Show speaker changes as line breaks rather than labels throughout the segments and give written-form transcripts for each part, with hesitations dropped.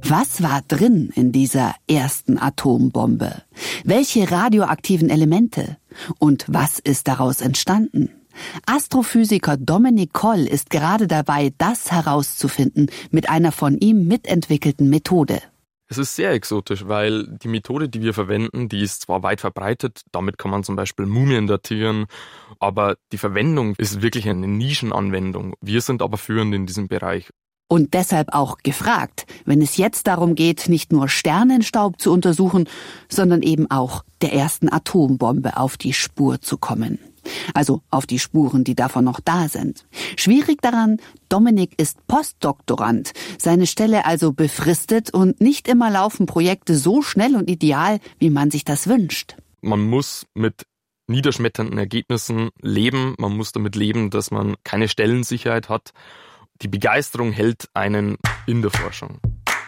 Was war drin in dieser ersten Atombombe? Welche radioaktiven Elemente? Und was ist daraus entstanden? Astrophysiker Dominic Coll ist gerade dabei, das herauszufinden mit einer von ihm mitentwickelten Methode.
Es ist sehr exotisch, weil die Methode, die wir verwenden, die ist zwar weit verbreitet, damit kann man zum Beispiel Mumien datieren, aber die Verwendung ist wirklich eine Nischenanwendung. Wir sind aber führend in diesem Bereich.
Und deshalb auch gefragt, wenn es jetzt darum geht, nicht nur Sternenstaub zu untersuchen, sondern eben auch der ersten Atombombe auf die Spur zu kommen. Also auf die Spuren, die davon noch da sind. Schwierig daran, Dominic ist Postdoktorand, seine Stelle also befristet und nicht immer laufen Projekte so schnell und ideal, wie man sich das wünscht.
Man muss mit niederschmetternden Ergebnissen leben, man muss damit leben, dass man keine Stellensicherheit hat. Die Begeisterung hält einen in der Forschung.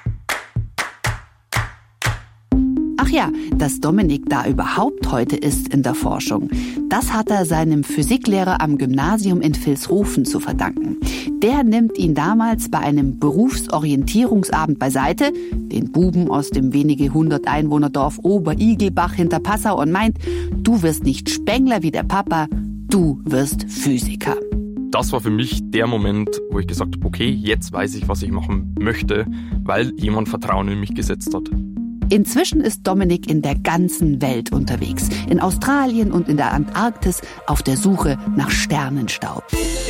Ach ja, dass Dominic da überhaupt heute ist in der Forschung, das hat er seinem Physiklehrer am Gymnasium in Vilshofen zu verdanken. Der nimmt ihn damals bei einem Berufsorientierungsabend beiseite, den Buben aus dem wenige 100 Einwohnerdorf Oberigelbach hinter Passau, und meint, du wirst nicht Spengler wie der Papa, du wirst Physiker.
Das war für mich der Moment, wo ich gesagt habe, okay, jetzt weiß ich, was ich machen möchte, weil jemand Vertrauen in mich gesetzt hat.
Inzwischen ist Dominic in der ganzen Welt unterwegs, in Australien und in der Antarktis auf der Suche nach Sternenstaub.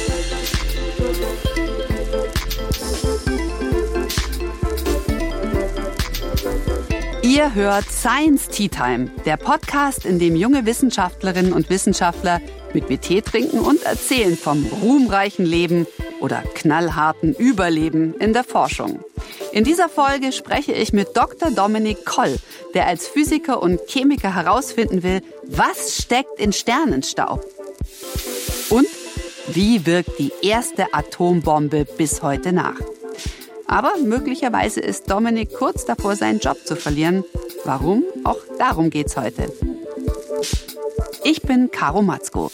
Ihr hört Science Tea Time, der Podcast, in dem junge Wissenschaftlerinnen und Wissenschaftler mit mir Tee trinken und erzählen vom ruhmreichen Leben oder knallharten Überleben in der Forschung. In dieser Folge spreche ich mit Dr. Dominic Coll, der als Physiker und Chemiker herausfinden will, was steckt in Sternenstaub und wie wirkt die erste Atombombe bis heute nach. Aber möglicherweise ist Dominic kurz davor, seinen Job zu verlieren. Warum? Auch darum geht's heute. Ich bin Caro Matzko.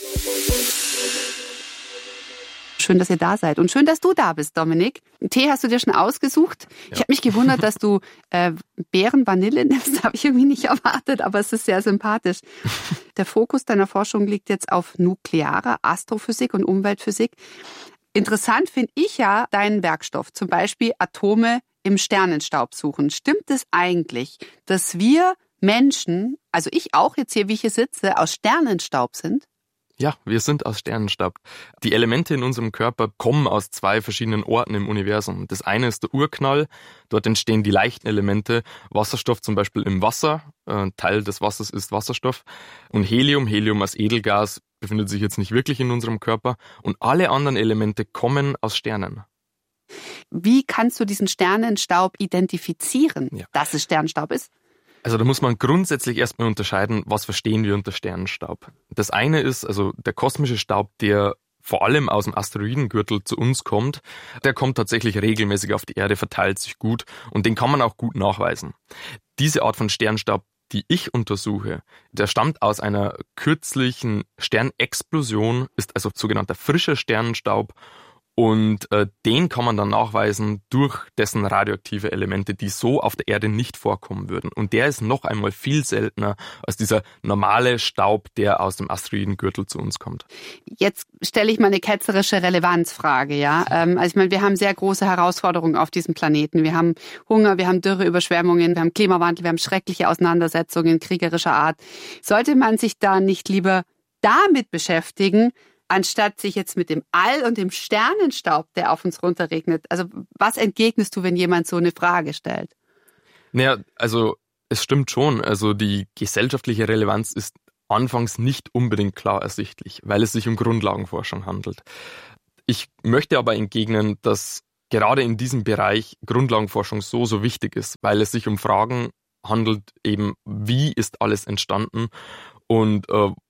Schön, dass ihr da seid. Und schön, dass du da bist, Dominic. Einen Tee hast du dir schon ausgesucht? Ja. Ich habe mich gewundert, dass du Beeren-Vanille nimmst. Habe ich irgendwie nicht erwartet, aber es ist sehr sympathisch. Der Fokus deiner Forschung liegt jetzt auf nuklearer Astrophysik und Umweltphysik. Interessant finde ich ja deinen Werkstoff, zum Beispiel Atome im Sternenstaub suchen. Stimmt es eigentlich, dass wir Menschen, also ich auch jetzt hier, wie ich hier sitze, aus Sternenstaub sind?
Ja, wir sind aus Sternenstaub. Die Elemente in unserem Körper kommen aus zwei verschiedenen Orten im Universum. Das eine ist der Urknall, dort entstehen die leichten Elemente, Wasserstoff zum Beispiel im Wasser, Teil des Wassers ist Wasserstoff, und Helium als Edelgas befindet sich jetzt nicht wirklich in unserem Körper, und alle anderen Elemente kommen aus Sternen.
Wie kannst du diesen Sternenstaub identifizieren, dass es Sternenstaub ist?
Also da muss man grundsätzlich erstmal unterscheiden, was verstehen wir unter Sternenstaub. Das eine ist also der kosmische Staub, der vor allem aus dem Asteroidengürtel zu uns kommt. Der kommt tatsächlich regelmäßig auf die Erde, verteilt sich gut und den kann man auch gut nachweisen. Diese Art von Sternenstaub, die ich untersuche, der stammt aus einer kürzlichen Sternexplosion, ist also sogenannter frischer Sternenstaub. Und den kann man dann nachweisen durch dessen radioaktive Elemente, die so auf der Erde nicht vorkommen würden. Und der ist noch einmal viel seltener als dieser normale Staub, der aus dem Asteroidengürtel zu uns kommt.
Jetzt stelle ich mal eine ketzerische Relevanzfrage, ja. Also ich meine, wir haben sehr große Herausforderungen auf diesem Planeten. Wir haben Hunger, wir haben Dürre, Überschwemmungen, wir haben Klimawandel, wir haben schreckliche Auseinandersetzungen kriegerischer Art. Sollte man sich da nicht lieber damit beschäftigen, anstatt sich jetzt mit dem All und dem Sternenstaub, der auf uns runterregnet? Also was entgegnest du, wenn jemand so eine Frage stellt?
Naja, also es stimmt schon. Also die gesellschaftliche Relevanz ist anfangs nicht unbedingt klar ersichtlich, weil es sich um Grundlagenforschung handelt. Ich möchte aber entgegnen, dass gerade in diesem Bereich Grundlagenforschung so wichtig ist, weil es sich um Fragen handelt, eben wie ist alles entstanden und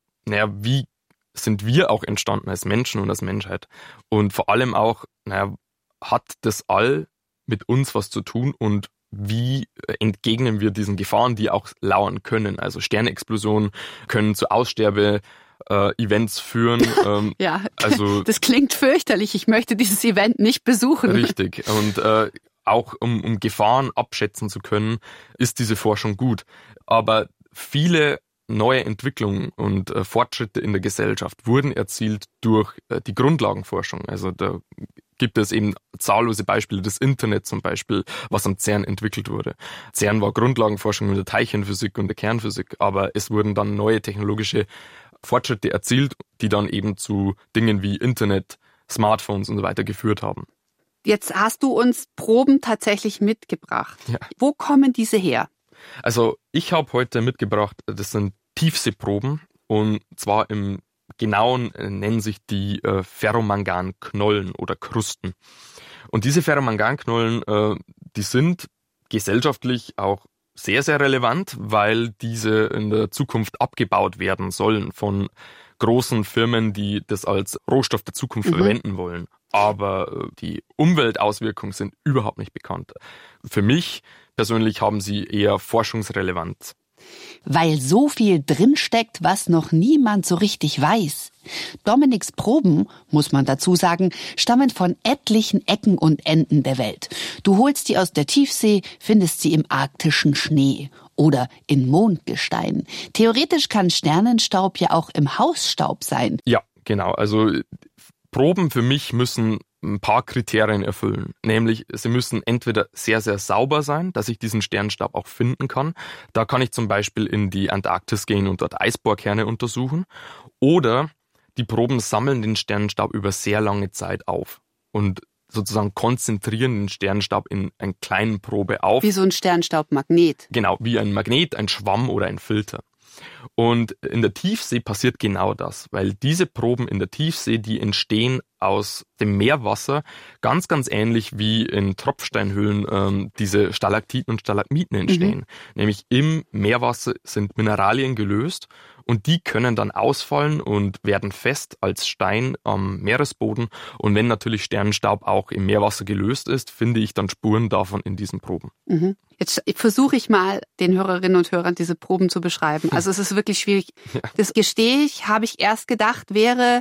wie sind wir auch entstanden als Menschen und als Menschheit. Und vor allem auch, hat das All mit uns was zu tun und wie entgegnen wir diesen Gefahren, die auch lauern können. Also Sternexplosionen können zu Events führen.
Ja, also das klingt fürchterlich. Ich möchte dieses Event nicht besuchen.
Richtig. Und auch um Gefahren abschätzen zu können, ist diese Forschung gut. Aber viele neue Entwicklungen und Fortschritte in der Gesellschaft wurden erzielt durch die Grundlagenforschung. Also da gibt es eben zahllose Beispiele, das Internet zum Beispiel, was am CERN entwickelt wurde. CERN war Grundlagenforschung in der Teilchenphysik und der Kernphysik, aber es wurden dann neue technologische Fortschritte erzielt, die dann eben zu Dingen wie Internet, Smartphones und so weiter geführt haben.
Jetzt hast du uns Proben tatsächlich mitgebracht. Ja. Wo kommen diese her?
Also ich habe heute mitgebracht, das sind Tiefseeproben und zwar im Genauen nennen sich die Ferromanganknollen oder Krusten. Und diese Ferromanganknollen, die sind gesellschaftlich auch sehr, sehr relevant, weil diese in der Zukunft abgebaut werden sollen von großen Firmen, die das als Rohstoff der Zukunft verwenden wollen. Aber die Umweltauswirkungen sind überhaupt nicht bekannt. Für mich persönlich haben sie eher Forschungsrelevanz.
Weil so viel drinsteckt, was noch niemand so richtig weiß. Dominiks Proben, muss man dazu sagen, stammen von etlichen Ecken und Enden der Welt. Du holst die aus der Tiefsee, findest sie im arktischen Schnee oder in Mondgestein. Theoretisch kann Sternenstaub ja auch im Hausstaub sein.
Ja, genau. Also Proben für mich müssen ein paar Kriterien erfüllen. Nämlich, sie müssen entweder sehr, sehr sauber sein, dass ich diesen Sternenstaub auch finden kann. Da kann ich zum Beispiel in die Antarktis gehen und dort Eisbohrkerne untersuchen. Oder die Proben sammeln den Sternenstaub über sehr lange Zeit auf und sozusagen konzentrieren den Sternenstaub in einer kleinen Probe auf.
Wie so ein Sternstaubmagnet.
Genau, wie ein Magnet, ein Schwamm oder ein Filter. Und in der Tiefsee passiert genau das, weil diese Proben in der Tiefsee, die entstehen aus dem Meerwasser, ganz, ganz ähnlich wie in Tropfsteinhöhlen diese Stalaktiten und Stalagmiten entstehen. Nämlich im Meerwasser sind Mineralien gelöst und die können dann ausfallen und werden fest als Stein am Meeresboden. Und wenn natürlich Sternenstaub auch im Meerwasser gelöst ist, finde ich dann Spuren davon in diesen Proben.
Jetzt versuche ich mal, den Hörerinnen und Hörern diese Proben zu beschreiben. Also es ist wirklich schwierig. Ja. Das gestehe ich, habe ich erst gedacht, wäre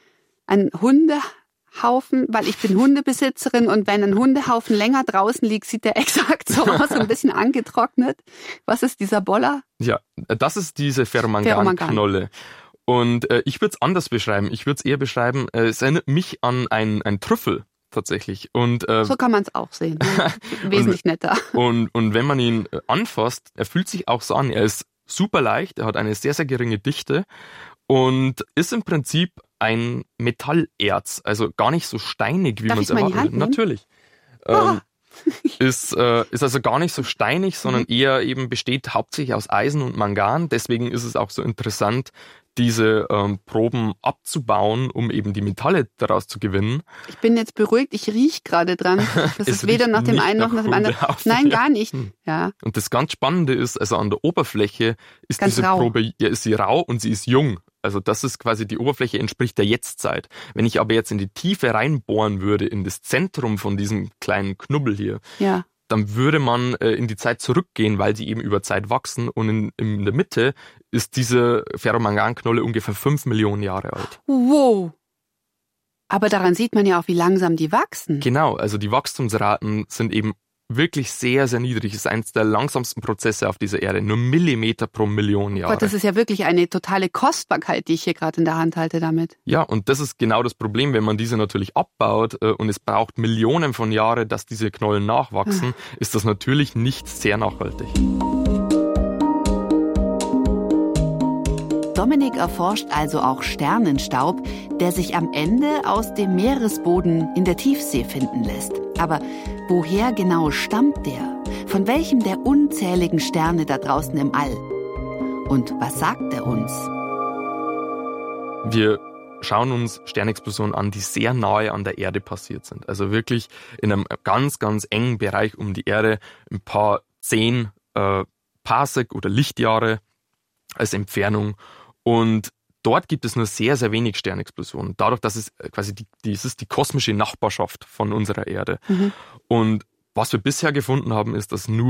ein Hundehaufen, weil ich bin Hundebesitzerin und wenn ein Hundehaufen länger draußen liegt, sieht der exakt so aus, ein bisschen angetrocknet. Was ist dieser Boller?
Ja, das ist diese Ferromanganknolle. Und ich würde es anders beschreiben. Ich würde es eher beschreiben, es erinnert mich an ein Trüffel. Tatsächlich. Und
so kann man es auch sehen. Wesentlich netter.
Und wenn man ihn anfasst, er fühlt sich auch so an. Er ist super leicht, er hat eine sehr, sehr geringe Dichte und ist im Prinzip ein Metallerz. Also gar nicht so steinig, wie man es erwartet. Natürlich. Ist also gar nicht so steinig, sondern eher eben besteht hauptsächlich aus Eisen und Mangan. Deswegen ist es auch so interessant, diese Proben abzubauen, um eben die Metalle daraus zu gewinnen.
Ich bin jetzt beruhigt, ich rieche gerade dran. Das ist weder nach dem einen noch nach dem anderen. Nein, gar nicht. Ja.
Und das ganz Spannende ist, also an der Oberfläche ist ganz diese rau. Probe, ja, ist sie rau und sie ist jung. Also das ist quasi, die Oberfläche entspricht der Jetztzeit. Wenn ich aber jetzt in die Tiefe reinbohren würde, in das Zentrum von diesem kleinen Knubbel hier,
ja,
dann würde man in die Zeit zurückgehen, weil sie eben über Zeit wachsen. Und in der Mitte ist diese Ferromanganknolle ungefähr 5 Millionen Jahre alt.
Wow! Aber daran sieht man ja auch, wie langsam die wachsen.
Genau, also die Wachstumsraten sind eben wirklich sehr, sehr niedrig. Es ist eines der langsamsten Prozesse auf dieser Erde. Nur Millimeter pro Million Jahre.
Gott, das ist ja wirklich eine totale Kostbarkeit, die ich hier gerade in der Hand halte damit.
Ja, und das ist genau das Problem, wenn man diese natürlich abbaut und es braucht Millionen von Jahren, dass diese Knollen nachwachsen, ist das natürlich nicht sehr nachhaltig.
Dominik erforscht also auch Sternenstaub, der sich am Ende aus dem Meeresboden in der Tiefsee finden lässt. Aber woher genau stammt der? Von welchem der unzähligen Sterne da draußen im All? Und was sagt er uns?
Wir schauen uns Sternexplosionen an, die sehr nahe an der Erde passiert sind. Also wirklich in einem ganz, ganz engen Bereich um die Erde, ein paar 10 Parsec oder Lichtjahre als Entfernung. Und dort gibt es nur sehr, sehr wenig Sternexplosionen. Dadurch, dass es quasi es ist die kosmische Nachbarschaft von unserer Erde. Und was wir bisher gefunden haben, ist, dass nur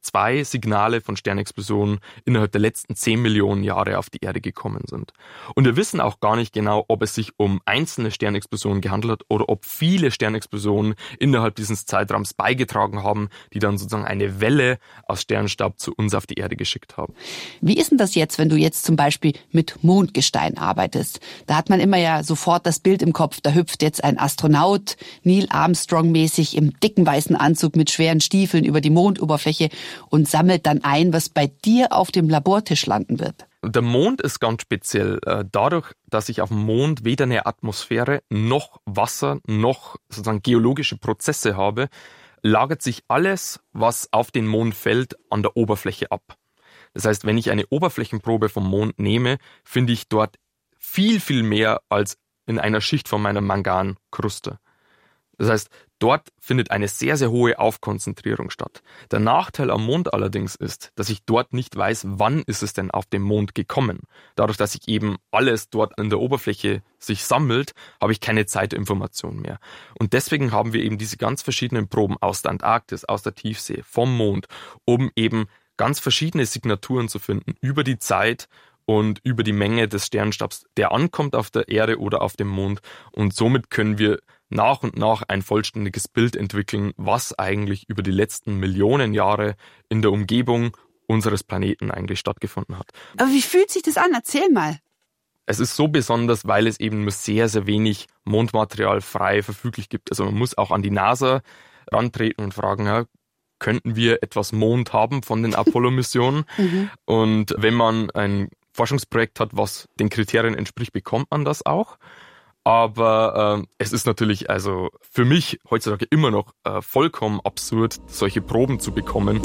2 Signale von Sternexplosionen innerhalb der letzten 10 Millionen Jahre auf die Erde gekommen sind. Und wir wissen auch gar nicht genau, ob es sich um einzelne Sternexplosionen gehandelt hat oder ob viele Sternexplosionen innerhalb dieses Zeitraums beigetragen haben, die dann sozusagen eine Welle aus Sternstaub zu uns auf die Erde geschickt haben.
Wie ist denn das jetzt, wenn du jetzt zum Beispiel mit Mondgestein arbeitest? Da hat man immer ja sofort das Bild im Kopf, da hüpft jetzt ein Astronaut, Neil Armstrong-mäßig im dicken weißen Anzug mit schweren Stiefeln über die Mondoberfläche und sammelt dann ein, was bei dir auf dem Labortisch landen wird.
Der Mond ist ganz speziell. Dadurch, dass ich auf dem Mond weder eine Atmosphäre noch Wasser noch sozusagen geologische Prozesse habe, lagert sich alles, was auf den Mond fällt, an der Oberfläche ab. Das heißt, wenn ich eine Oberflächenprobe vom Mond nehme, finde ich dort viel, viel mehr als in einer Schicht von meiner Mangankruste. Das heißt, dort findet eine sehr, sehr hohe Aufkonzentrierung statt. Der Nachteil am Mond allerdings ist, dass ich dort nicht weiß, wann ist es denn auf dem Mond gekommen. Dadurch, dass sich eben alles dort an der Oberfläche sich sammelt, habe ich keine Zeitinformation mehr. Und deswegen haben wir eben diese ganz verschiedenen Proben aus der Antarktis, aus der Tiefsee, vom Mond, um eben ganz verschiedene Signaturen zu finden über die Zeit und über die Menge des Sternstaubs, der ankommt auf der Erde oder auf dem Mond. Und somit können wir nach und nach ein vollständiges Bild entwickeln, was eigentlich über die letzten Millionen Jahre in der Umgebung unseres Planeten eigentlich stattgefunden hat.
Aber wie fühlt sich das an? Erzähl mal.
Es ist so besonders, weil es eben nur sehr, sehr wenig Mondmaterial frei verfüglich gibt. Also man muss auch an die NASA rantreten und fragen, ja, könnten wir etwas Mond haben von den Apollo-Missionen? Und wenn man ein Forschungsprojekt hat, was den Kriterien entspricht, bekommt man das auch. Aber es ist natürlich also für mich heutzutage immer noch vollkommen absurd, solche Proben zu bekommen.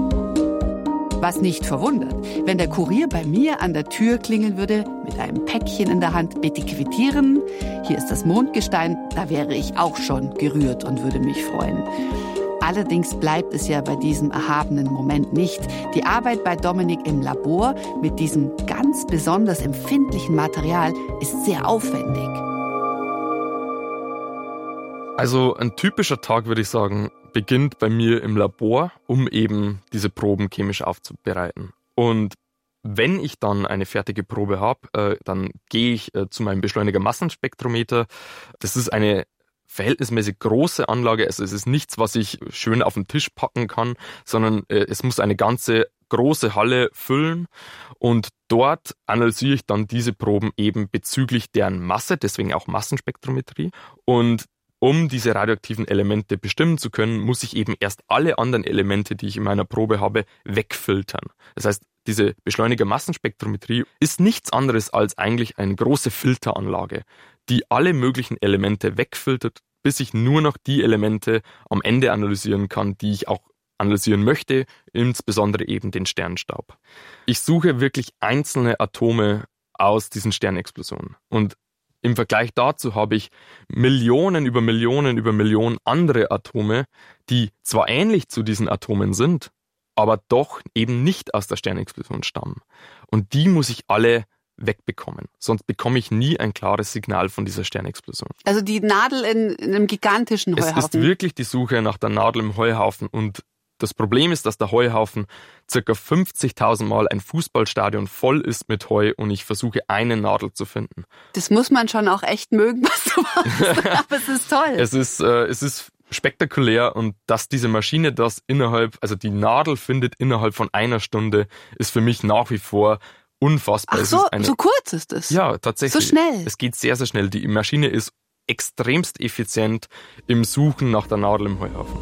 Was nicht verwundert, wenn der Kurier bei mir an der Tür klingeln würde, mit einem Päckchen in der Hand, bitte quittieren. Hier ist das Mondgestein, da wäre ich auch schon gerührt und würde mich freuen. Allerdings bleibt es ja bei diesem erhabenen Moment nicht. Die Arbeit bei Dominik im Labor mit diesem ganz besonders empfindlichen Material ist sehr aufwendig.
Also ein typischer Tag, würde ich sagen, beginnt bei mir im Labor, um eben diese Proben chemisch aufzubereiten. Und wenn ich dann eine fertige Probe habe, dann gehe ich zu meinem Beschleuniger-Massenspektrometer. Das ist eine verhältnismäßig große Anlage. Also es ist nichts, was ich schön auf den Tisch packen kann, sondern es muss eine ganze große Halle füllen und dort analysiere ich dann diese Proben eben bezüglich deren Masse, deswegen auch Massenspektrometrie. Und um diese radioaktiven Elemente bestimmen zu können, muss ich eben erst alle anderen Elemente, die ich in meiner Probe habe, wegfiltern. Das heißt, diese Beschleuniger-Massenspektrometrie ist nichts anderes als eigentlich eine große Filteranlage, die alle möglichen Elemente wegfiltert, bis ich nur noch die Elemente am Ende analysieren kann, die ich auch analysieren möchte, insbesondere eben den Sternstaub. Ich suche wirklich einzelne Atome aus diesen Sternexplosionen. Und im Vergleich dazu habe ich Millionen über Millionen über Millionen andere Atome, die zwar ähnlich zu diesen Atomen sind, aber doch eben nicht aus der Sternexplosion stammen. Und die muss ich alle wegbekommen. Sonst bekomme ich nie ein klares Signal von dieser Sternexplosion.
Also die Nadel in einem gigantischen Heuhaufen.
Es ist wirklich die Suche nach der Nadel im Heuhaufen. Und das Problem ist, dass der Heuhaufen ca. 50.000 Mal ein Fußballstadion voll ist mit Heu und ich versuche, eine Nadel zu finden.
Das muss man schon auch echt mögen, was du machst. Aber es ist toll.
Es ist spektakulär und dass diese Maschine das die Nadel findet innerhalb von einer Stunde, ist für mich nach wie vor unfassbar.
Ach so, so kurz ist es?
Ja, tatsächlich.
So schnell?
Es geht sehr, sehr schnell. Die Maschine ist extremst effizient im Suchen nach der Nadel im Heuhaufen.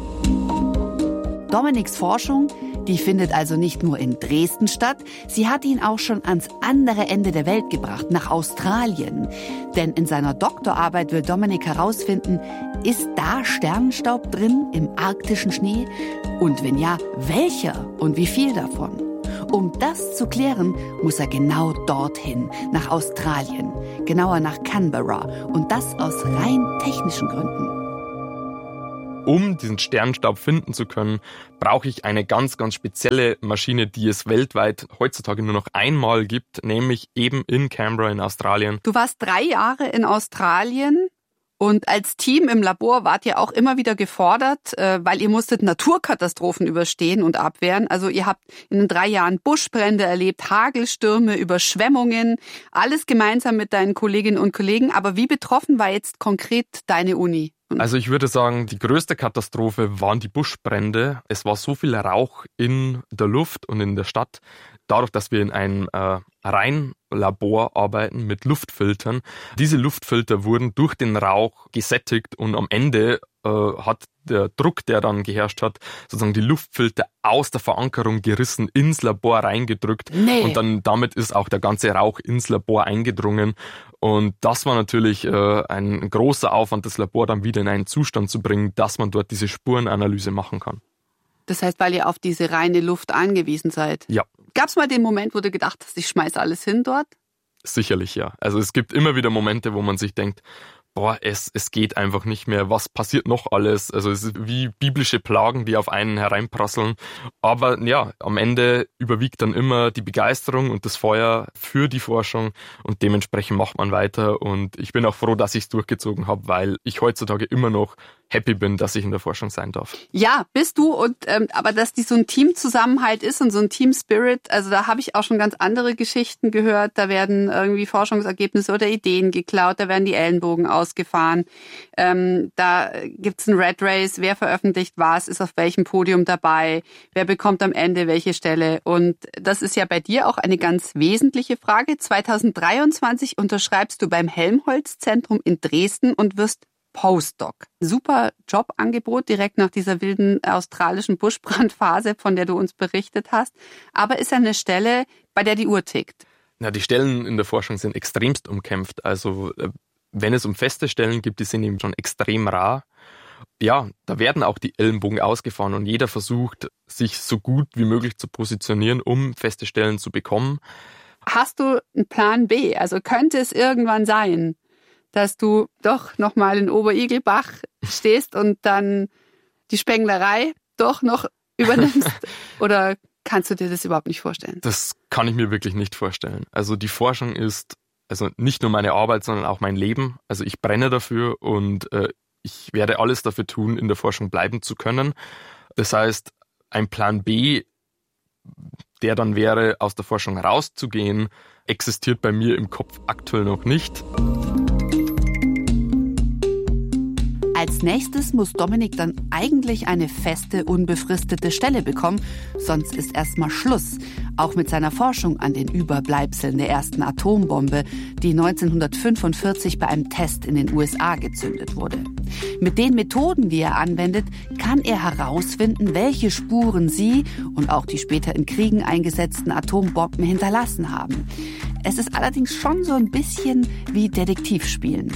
Dominiks Forschung, die findet also nicht nur in Dresden statt, sie hat ihn auch schon ans andere Ende der Welt gebracht, nach Australien. Denn in seiner Doktorarbeit will Dominik herausfinden, ist da Sternenstaub drin im arktischen Schnee? Und wenn ja, welcher und wie viel davon? Um das zu klären, muss er genau dorthin, nach Australien, genauer nach Canberra. Und das aus rein technischen Gründen.
Um diesen Sternstaub finden zu können, brauche ich eine ganz, ganz spezielle Maschine, die es weltweit heutzutage nur noch einmal gibt, nämlich eben in Canberra in Australien.
Du warst 3 Jahre in Australien Und als Team im Labor wart ihr auch immer wieder gefordert, weil ihr musstet Naturkatastrophen überstehen und abwehren. Also ihr habt in den 3 Jahren Buschbrände erlebt, Hagelstürme, Überschwemmungen, alles gemeinsam mit deinen Kolleginnen und Kollegen. Aber wie betroffen war jetzt konkret deine Uni?
Also ich würde sagen, die größte Katastrophe waren die Buschbrände. Es war so viel Rauch in der Luft und in der Stadt. Dadurch, dass wir in einem Reinlabor arbeiten mit Luftfiltern. Diese Luftfilter wurden durch den Rauch gesättigt und am Ende hat der Druck, der dann geherrscht hat, sozusagen die Luftfilter aus der Verankerung gerissen, ins Labor reingedrückt.
Nee.
Und dann damit ist auch der ganze Rauch ins Labor eingedrungen. Und das war natürlich ein großer Aufwand, das Labor dann wieder in einen Zustand zu bringen, dass man dort diese Spurenanalyse machen kann.
Das heißt, weil ihr auf diese reine Luft angewiesen seid?
Ja.
Gab es mal den Moment, wo du gedacht hast, ich schmeiß alles hin dort?
Sicherlich, ja. Also es gibt immer wieder Momente, wo man sich denkt, es geht einfach nicht mehr. Was passiert noch alles? Also es ist wie biblische Plagen, die auf einen hereinprasseln. Aber ja, am Ende überwiegt dann immer die Begeisterung und das Feuer für die Forschung und dementsprechend macht man weiter. Und ich bin auch froh, dass ich es durchgezogen habe, weil ich heutzutage immer noch happy bin, dass ich in der Forschung sein darf.
Ja, bist du. Aber dass die so ein Teamzusammenhalt ist und so ein Team-Spirit, also da habe ich auch schon ganz andere Geschichten gehört. Da werden irgendwie Forschungsergebnisse oder Ideen geklaut, da werden die Ellenbogen ausgefahren. Da gibt's ein Red Race, wer veröffentlicht was, ist auf welchem Podium dabei, wer bekommt am Ende welche Stelle. Und das ist ja bei dir auch eine ganz wesentliche Frage. 2023 unterschreibst du beim Helmholtz-Zentrum in Dresden und wirst Postdoc. Super Jobangebot direkt nach dieser wilden australischen Buschbrandphase, von der du uns berichtet hast. Aber ist eine Stelle, bei der die Uhr tickt.
Ja, die Stellen in der Forschung sind extremst umkämpft. Also wenn es um feste Stellen gibt, die sind eben schon extrem rar. Ja, da werden auch die Ellenbogen ausgefahren und jeder versucht, sich so gut wie möglich zu positionieren, um feste Stellen zu bekommen.
Hast du einen Plan B? Also könnte es irgendwann sein, dass du doch nochmal in Oberigelbach stehst und dann die Spenglerei doch noch übernimmst? Oder kannst du dir das überhaupt nicht vorstellen?
Das kann ich mir wirklich nicht vorstellen. Also die Forschung ist also nicht nur meine Arbeit, sondern auch mein Leben. Also ich brenne dafür und ich werde alles dafür tun, in der Forschung bleiben zu können. Das heißt, ein Plan B, der dann wäre, aus der Forschung rauszugehen, existiert bei mir im Kopf aktuell noch nicht.
Als nächstes muss Dominik dann eigentlich eine feste, unbefristete Stelle bekommen, sonst ist erstmal Schluss. Auch mit seiner Forschung an den Überbleibseln der ersten Atombombe, die 1945 bei einem Test in den USA gezündet wurde. Mit den Methoden, die er anwendet, kann er herausfinden, welche Spuren sie und auch die später in Kriegen eingesetzten Atombomben hinterlassen haben. Es ist allerdings schon so ein bisschen wie Detektivspielen.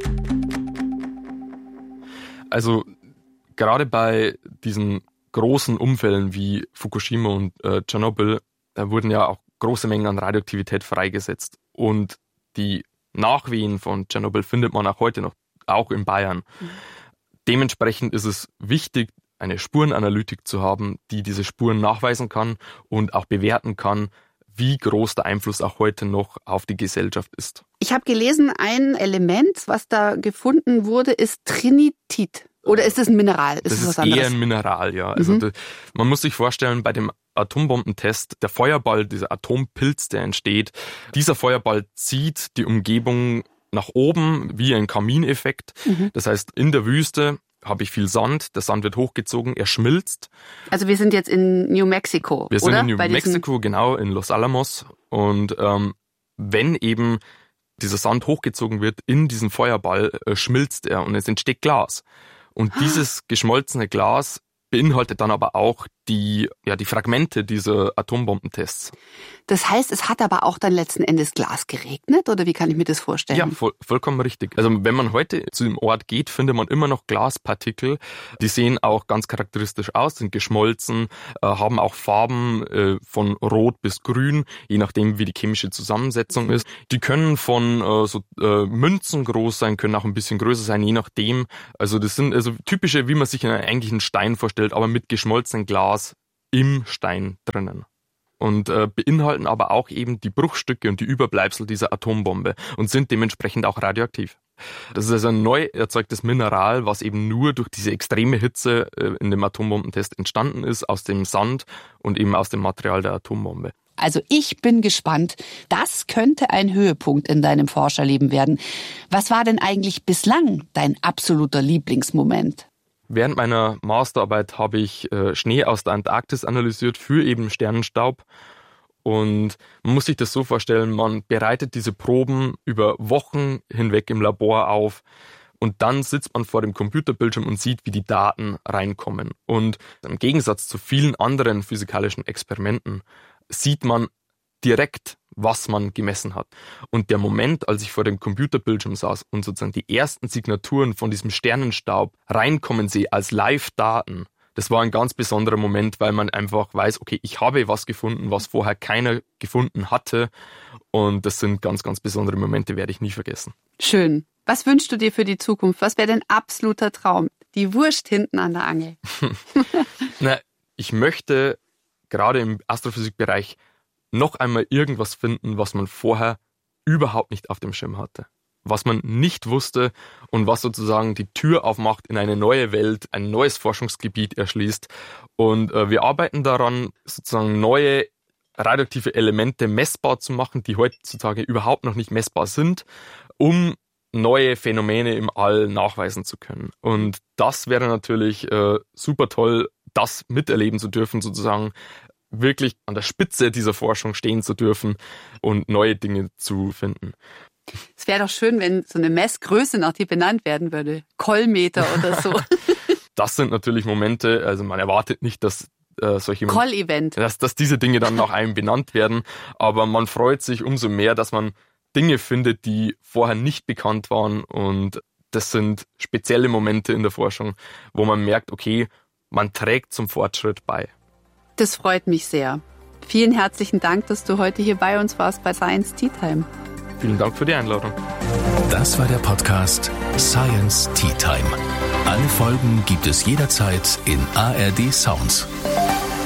Also gerade bei diesen großen Unfällen wie Fukushima und Tschernobyl, da wurden ja auch große Mengen an Radioaktivität freigesetzt. Und die Nachwehen von Tschernobyl findet man auch heute noch, auch in Bayern. Mhm. Dementsprechend ist es wichtig, eine Spurenanalytik zu haben, die diese Spuren nachweisen kann und auch bewerten kann, wie groß der Einfluss auch heute noch auf die Gesellschaft ist.
Ich habe gelesen, ein Element, was da gefunden wurde, ist Trinitit. Oder ist es ein Mineral?
Das ist eher ein Mineral, ja. Also man muss sich vorstellen, bei dem Atombombentest, der Feuerball, dieser Atompilz, der entsteht, dieser Feuerball zieht die Umgebung nach oben wie ein Kamineffekt. Das heißt, in der Wüste habe ich viel Sand, der Sand wird hochgezogen, er schmilzt.
Also wir sind jetzt in New Mexico,
Wir sind in New Mexico, genau, in Los Alamos. Und wenn eben dieser Sand hochgezogen wird in diesen Feuerball, schmilzt er und es entsteht Glas. Und dieses geschmolzene Glas beinhaltet dann aber auch die Fragmente dieser Atombombentests.
Das heißt, es hat aber auch dann letzten Endes Glas geregnet, oder wie kann ich mir das vorstellen?
Ja, vollkommen richtig. Also wenn man heute zu dem Ort geht, findet man immer noch Glaspartikel. Die sehen auch ganz charakteristisch aus, sind geschmolzen, haben auch Farben von rot bis grün, je nachdem wie die chemische Zusammensetzung ist. Die können von Münzen groß sein, können auch ein bisschen größer sein, je nachdem. Also das sind also typische, wie man sich eigentlich einen Stein vorstellt, aber mit geschmolzenem Glas im Stein drinnen. Und beinhalten aber auch eben die Bruchstücke und die Überbleibsel dieser Atombombe und sind dementsprechend auch radioaktiv. Das ist also ein neu erzeugtes Mineral, was eben nur durch diese extreme Hitze in dem Atombombentest entstanden ist, aus dem Sand und eben aus dem Material der Atombombe.
Also ich bin gespannt. Das könnte ein Höhepunkt in deinem Forscherleben werden. Was war denn eigentlich bislang dein absoluter Lieblingsmoment?
Während meiner Masterarbeit habe ich Schnee aus der Antarktis analysiert für eben Sternenstaub. Und man muss sich das so vorstellen, man bereitet diese Proben über Wochen hinweg im Labor auf und dann sitzt man vor dem Computerbildschirm und sieht, wie die Daten reinkommen. Und im Gegensatz zu vielen anderen physikalischen Experimenten sieht man direkt, was man gemessen hat. Und der Moment, als ich vor dem Computerbildschirm saß und sozusagen die ersten Signaturen von diesem Sternenstaub reinkommen sehe als Live-Daten, das war ein ganz besonderer Moment, weil man einfach weiß, okay, ich habe was gefunden, was vorher keiner gefunden hatte. Und das sind ganz, ganz besondere Momente, werde ich nie vergessen.
Schön. Was wünschst du dir für die Zukunft? Was wäre dein absoluter Traum? Die Wurst hinten an der Angel.
Ich möchte gerade im Astrophysikbereich noch einmal irgendwas finden, was man vorher überhaupt nicht auf dem Schirm hatte. Was man nicht wusste und was sozusagen die Tür aufmacht in eine neue Welt, ein neues Forschungsgebiet erschließt. Und wir arbeiten daran, sozusagen neue radioaktive Elemente messbar zu machen, die heutzutage überhaupt noch nicht messbar sind, um neue Phänomene im All nachweisen zu können. Und das wäre natürlich super toll, das miterleben zu dürfen, sozusagen wirklich an der Spitze dieser Forschung stehen zu dürfen und neue Dinge zu finden.
Es wäre doch schön, wenn so eine Messgröße nach dir benannt werden würde. Kollmeter oder so.
Das sind natürlich Momente, also man erwartet nicht, dass solche
Koll-Event.
Dass diese Dinge dann nach einem benannt werden, aber man freut sich umso mehr, dass man Dinge findet, die vorher nicht bekannt waren, und das sind spezielle Momente in der Forschung, wo man merkt, okay, man trägt zum Fortschritt bei.
Das freut mich sehr. Vielen herzlichen Dank, dass du heute hier bei uns warst bei Science Tea Time.
Vielen Dank für die Einladung.
Das war der Podcast Science Tea Time. Alle Folgen gibt es jederzeit in ARD Sounds.